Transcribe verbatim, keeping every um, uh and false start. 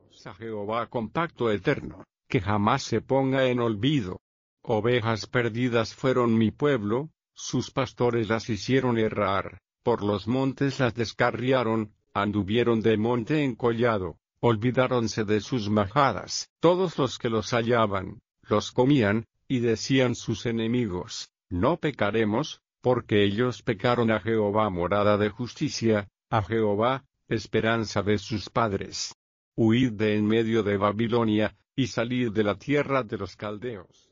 a Jehová con pacto eterno, que jamás se ponga en olvido. Ovejas perdidas fueron mi pueblo, sus pastores las hicieron errar, por los montes las descarriaron, anduvieron de monte en collado, olvidáronse de sus majadas. Todos los que los hallaban, los comían, y decían sus enemigos, no pecaremos, porque ellos pecaron a Jehová morada de justicia, a Jehová, esperanza de sus padres. Huid de en medio de Babilonia, y salid de la tierra de los caldeos.